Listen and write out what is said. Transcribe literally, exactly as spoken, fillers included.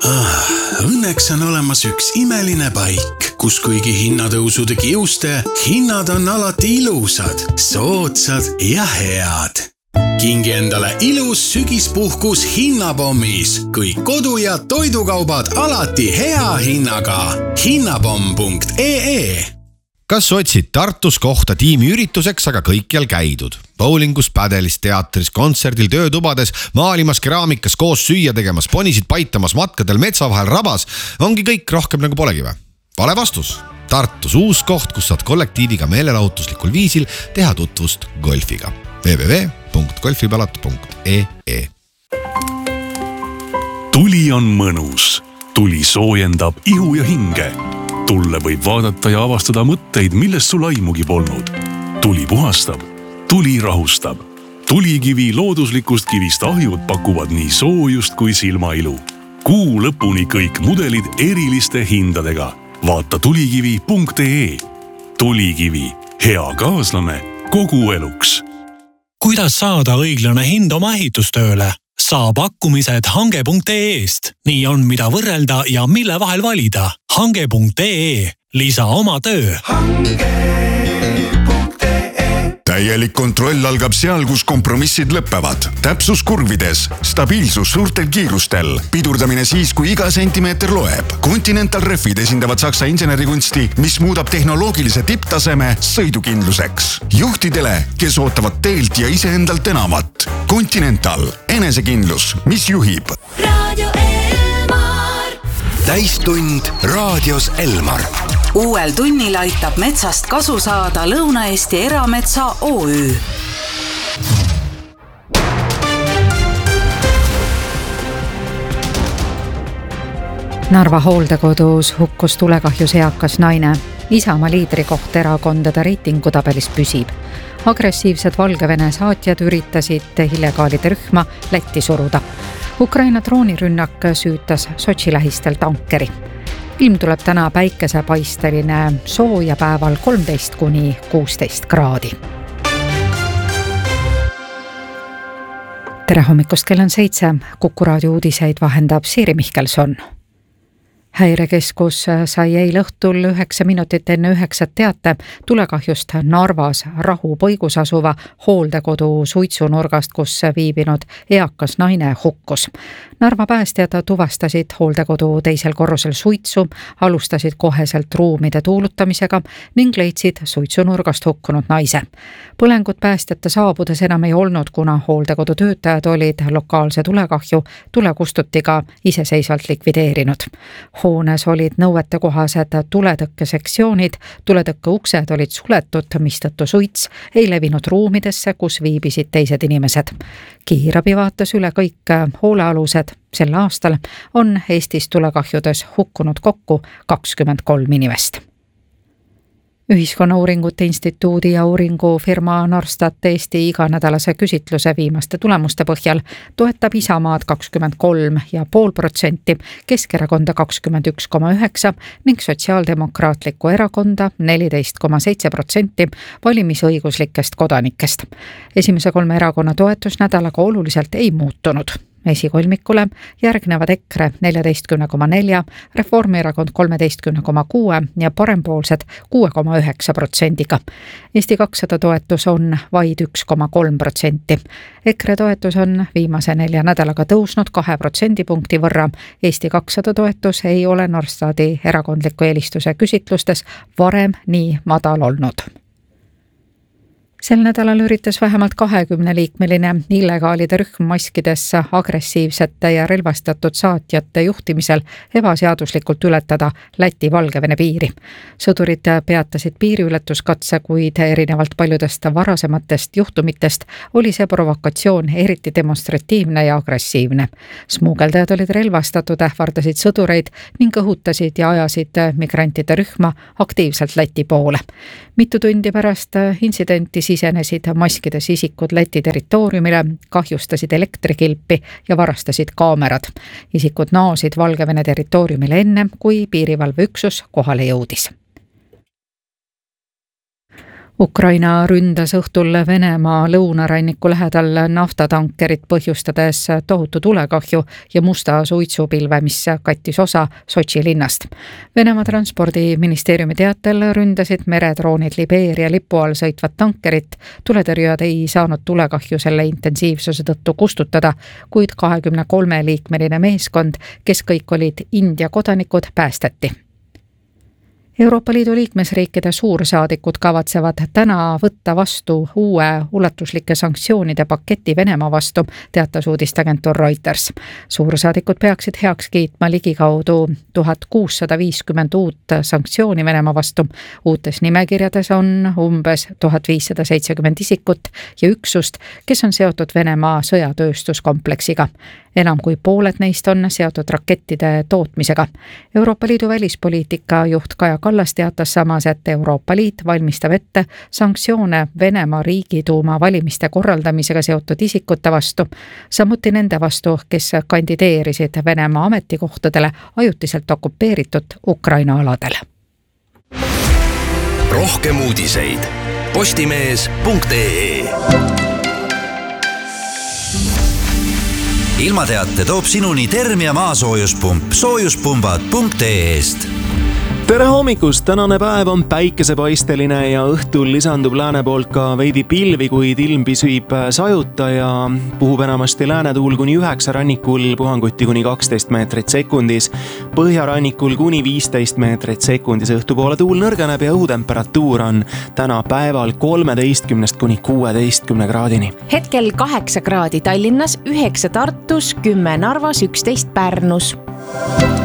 Ah, õnneks on olemas üks imeline paik, kus kuigi hinnatõusude kiuste, hinnad on alati ilusad, soodsad ja head. Kingi endale ilus sügispuhkus hinnapommis, kõik kodu- ja toidukaubad alati hea hinnaga. hinnapomm punkt ee. Kas otsid Tartus kohta tiimiürituseks, aga kõikjal käidud? Bowlingus, pädelis, teatris, kontserdil, töötubades, maalimas, keraamikas, koos süüa tegemas, ponisid paitamas, matkadel, metsa vahel, rabas. Ongi kõik rohkem nagu polegi või? Vale vastus. Tartus uus koht, kus saad kollektiiviga meelelahutuslikul viisil teha tutvust golfiga. w w w punkt golfipalat punkt ee. Tuli on mõnus. Tuli soojendab ihu ja hinge. Tulle võib vaadata ja avastada mõtteid, millest sul aimugi polnud. Tuli puhastab. Tuli rahustab. Tulikivi looduslikust kivist ahjud pakuvad nii soojust kui silmailu. Kuu lõpuni kõik mudelid eriliste hindadega. Vaata tulikivi punkt ee. Tulikivi. Hea kaaslane kogu eluks. Kuidas saada õiglane hind oma ehitustööle? Saa pakkumised hange punkt ee-st. Nii on mida võrrelda ja mille vahel valida. hange punkt ee. Lisa oma töö. Täielik kontroll algab seal, kus kompromissid lõppevad. Täpsus kurvides, stabiilsus suurtel kiirustel, pidurdamine siis, kui iga sentimeeter loeb. Continental Refid esindavad saksa insenerikunsti, mis muudab tehnoloogilise tipptaseme sõidukindluseks. Juhtidele, kes ootavad teelt ja iseendalt enamat. Continental, enesekindlus, mis juhib. Raadio Elmar. Täistund raadios Elmar. Uuel tunnil aitab metsast kasu saada Lõuna-Eesti Erametsa O Ü. Narva hooldekodus hukkus tulekahjus eakas naine. Isamaa liidrikoht erakondade reitingutabelis püsib. Agressiivsed Valgevene saatjad üritasid illegaalide rühma Lätti suruda. Ukraina droonirünnak süütas Sotši lähistel tankeri. Ilm tuleb täna päikesepaisteline sooja päeval kolmteist kuni kuusteist kraadi. Tere hommikust, kell on seitse. Kuku raadio uudiseid vahendab Siiri Mihkelson. Häirekeskus sai eil õhtul üheksa minutit enne üheksat teate tulekahjust Narvas Rahu põigus asuva hooldekodu suitsunurgast, kus viibinud eakas naine hukkus. Narva päästjad tuvastasid hooldekodu teisel korrusel suitsu, alustasid koheselt ruumide tuulutamisega ning leidsid suitsunurgast hukkunud naise. Põlengut päästjate saabudes enam ei olnud, kuna hooldekodu töötajad olid lokaalse tulekahju tulekustutiga iseseisvalt likvideerinud. Hoones olid nõuete kohased tuletõkkesektsioonid, tuletõkke uksed olid suletud, mistõttu suits ei levinud ruumidesse, kus viibisid teised inimesed. Kiirabi vaatas üle kõik hoolealused. Sel aastal on Eestis tulekahjudes hukkunud kokku kakskümmend kolm inimest. Ühiskonnauuringute instituudi ja uuringufirma Norstat Eesti iganädalase küsitluse viimaste tulemuste põhjal toetab Isamaad kakskümmend kolm ja pool protsenti, Keskerakonda kakskümmend üks koma üheksa ning Sotsiaaldemokraatlikku erakonda neliteist koma seitse protsenti valimisõiguslikest kodanikest. Esimese kolme erakonna toetusnädalaga oluliselt ei muutunud. Esikolmikule järgnevad EKRE neliteist koma nelja, Reformierakond kolmteist koma kuue ja parempoolsed kuus koma üheksa protsendiga. Eesti kakssada toetus on vaid üks koma kolm protsenti. EKRE toetus on viimase nelja nädalaga tõusnud kahe protsendipunkti võrra. Eesti kakssada toetus ei ole Norstati erakondliku eelistuse küsitlustes varem nii madal olnud. Sel nädalal üritas vähemalt kahekümne liikmeline illegaalide rühm maskidesse agressiivsete ja relvastatud saatjate juhtimisel ebaseaduslikult ületada Läti-Valgevene piiri. Sõdurid peatasid piiriületuskatse, kuid erinevalt paljudest varasematest juhtumitest oli see provokatsioon eriti demonstratiivne ja agressiivne. Smuugeldajad olid relvastatud, ähvardasid sõdureid ning õhutasid ja ajasid migrantide rühma aktiivselt Läti poole. Mitu tundi pärast intsidenti sisenesid maskides isikud Läti territooriumile, kahjustasid elektrikilpi ja varastasid kaamerad. Isikud naasid Valgevene territooriumile enne, kui piirivalveüksus kohale jõudis. Ukraina ründas õhtul Venemaa lõunaranniku lähedal naftatankerit põhjustades tohutu tulekahju ja musta suitsupilve, mis kattis osa Sotši linnast. Venemaa transpordiministeeriumi teatel ründasid meredroonid Libeeria lipu all sõitvat tankerit. Tuletõrjujad ei saanud tulekahju selle intensiivsuse tõttu kustutada, kuid kahekümne kolme liikmeline meeskond, kes kõik olid India kodanikud, päästeti. Euroopa Liidu liikmesriikide suursaadikud kavatsevad täna võtta vastu uue ulatuslike sanktsioonide paketi Venemaa vastu, teatas uudisteagentuur Reuters. Suursaadikud peaksid heaks kiitma ligikaudu tuhat kuussada viiskümmend uut sanktsiooni Venemaa vastu. Uutes nimekirjades on umbes tuhat viissada seitsekümmend isikut ja üksust, kes on seotud Venemaa sõjatööstuskompleksiga. Enam kui pooled neist on seotud rakettide tootmisega. Euroopa Liidu välispoliitika juht Kaja Kallas teatas samas, et Euroopa Liit valmistab ette sanktsioone Venemaa riigiduuma valimiste korraldamisega seotud isikute vastu, samuti nende vastu, kes kandideerisid Venemaa ametikohtadele ajutiselt okupeeritud Ukraina aladel. Rohkem uudiseid postimees punkt ee. Ilmateate toob sinuni Termia maasoojuspump soojuspumbad punkt ee-st. Tere hommikust! Tänane päev on päikesepaisteline ja õhtul lisandub lääne poolt ka veidi pilvi, kuid ilm püsib sajuta ja puhub enamasti läänetuul kuni üheksa rannikul, puhanguti kuni kaksteist meetrit sekundis, põhjarannikul kuni viisteist meetrit sekundis. Õhtupoole tuul nõrgeneb ja õhutemperatuur on täna päeval kolmeteistkümnest kuni kuueteistkümne kraadini. Hetkel kaheksa kraadi Tallinnas, üheksa Tartus, kümme Narvas, üksteist Pärnus.